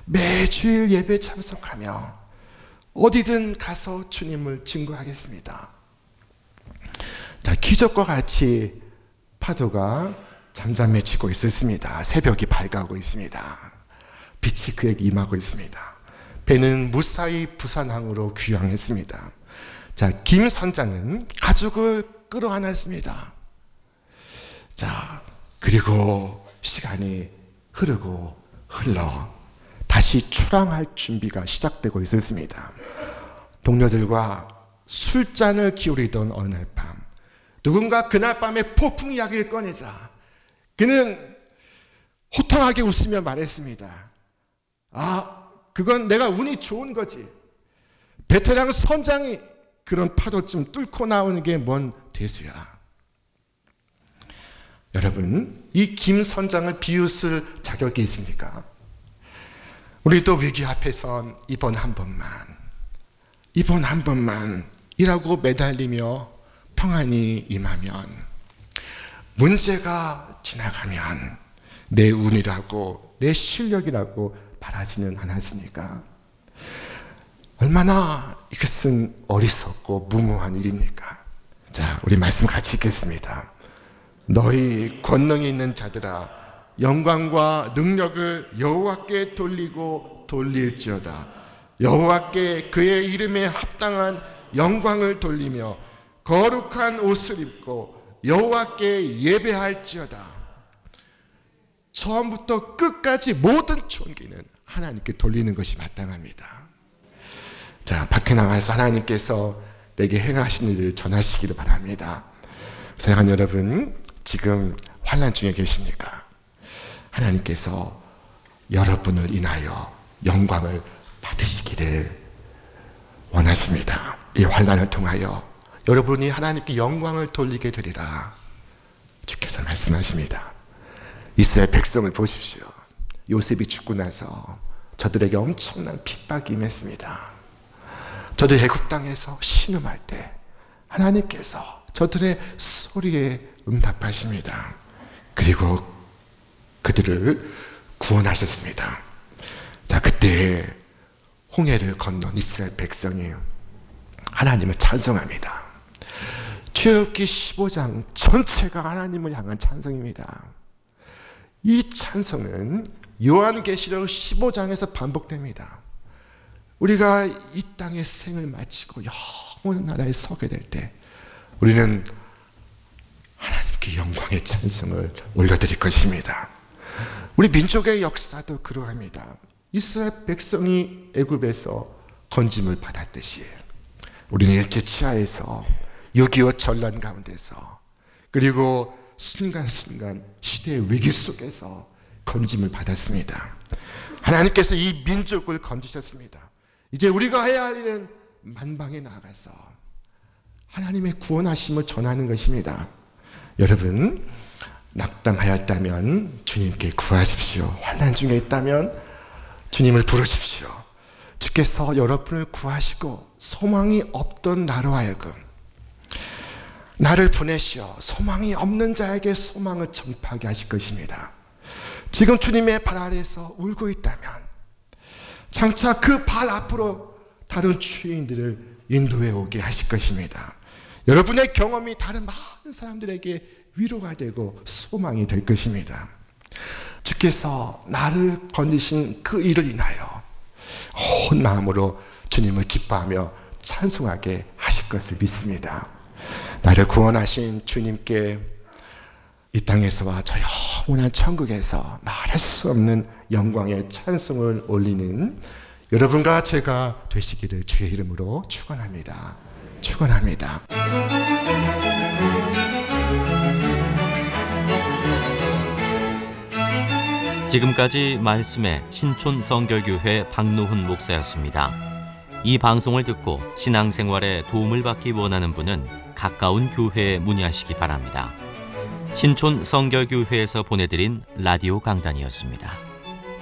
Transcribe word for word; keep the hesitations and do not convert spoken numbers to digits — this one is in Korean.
매주일 예배 참석하며 어디든 가서 주님을 증거하겠습니다. 자, 기적과 같이 파도가 잠잠해지고 있었습니다. 새벽이 밝아오고 있습니다. 빛이 그에게 임하고 있습니다. 배는 무사히 부산항으로 귀향했습니다. 자, 김 선장은 가족을 끌어안았습니다. 자, 그리고 시간이 흐르고 흘러 다시 출항할 준비가 시작되고 있었습니다. 동료들과 술잔을 기울이던 어느 날 밤, 누군가 그날 밤에 폭풍 이야기를 꺼내자 그는 호탕하게 웃으며 말했습니다. 아, 그건 내가 운이 좋은 거지. 베테랑 선장이 그런 파도쯤 뚫고 나오는 게 뭔 대수야. 여러분, 이 김 선장을 비웃을 자격이 있습니까? 우리도 위기 앞에선 이번 한 번만, 이번 한 번만 이라고 매달리며 평안히 임하면, 문제가 지나가면 내 운이라고 내 실력이라고 바라지는 않았습니까? 얼마나 이것은 어리석고 무모한 일입니까? 자, 우리 말씀 같이 읽겠습니다. 너희 권능이 있는 자들아, 영광과 능력을 여호와께 돌리고 돌릴지어다. 여호와께 그의 이름에 합당한 영광을 돌리며 거룩한 옷을 입고 여호와께 예배할지어다. 처음부터 끝까지 모든 존귀는 하나님께 돌리는 것이 마땅합니다. 자, 밖에 나가서 하나님께서 내게 행하신 일을 전하시기를 바랍니다. 사랑하는 여러분, 지금 환난 중에 계십니까? 하나님께서 여러분을 인하여 영광을 받으시기를 원하십니다. 이 환난을 통하여 여러분이 하나님께 영광을 돌리게 되리라 주께서 말씀하십니다. 이스라엘 백성을 보십시오. 요셉이 죽고 나서 저들에게 엄청난 핍박이 임했습니다. 저들 애굽 땅에서 신음할 때 하나님께서 저들의 소리에 응답하십니다. 그리고 그들을 구원하셨습니다. 자, 그때 홍해를 건넌 이스라엘 백성이 하나님을 찬송합니다. 출애굽기 십오 장 전체가 하나님을 향한 찬송입니다. 이 찬송은 요한계시록 십오 장에서 반복됩니다. 우리가 이 땅의 생을 마치고 영원한 나라에 서게 될 때 우리는 하나님께 영광의 찬송을 올려드릴 것입니다. 우리 민족의 역사도 그러합니다. 이스라엘 백성이 애굽에서 건짐을 받았듯이 우리는 일제 치하에서 육이오 전란 가운데서 그리고 순간순간 시대의 위기 속에서 건짐을 받았습니다. 하나님께서 이 민족을 건지셨습니다. 이제 우리가 해야 할 일은 만방에 나가서 하나님의 구원하심을 전하는 것입니다. 여러분, 낙담하였다면 주님께 구하십시오. 환난 중에 있다면 주님을 부르십시오. 주께서 여러분을 구하시고 소망이 없던 나로 하여금 나를 보내시어 소망이 없는 자에게 소망을 전파하게 하실 것입니다. 지금 주님의 발 아래에서 울고 있다면 장차 그 발 앞으로 다른 주인들을 인도해 오게 하실 것입니다. 여러분의 경험이 다른 많은 사람들에게 위로가 되고 소망이 될 것입니다. 주께서 나를 건지신 그 일을 인하여 온 마음으로 주님을 기뻐하며 찬송하게 하실 것을 믿습니다. 나를 구원하신 주님께 이 땅에서와 저 영원한 천국에서 말할 수 없는 영광의 찬송을 올리는 여러분과 제가 되시기를 주의 이름으로 축원합니다. 축원합니다. 지금까지 말씀의 신촌 성결교회 박노훈 목사였습니다. 이 방송을 듣고 신앙생활에 도움을 받기 원하는 분은 가까운 교회에 문의하시기 바랍니다. 신촌 성결교회에서 보내드린 라디오 강단이었습니다.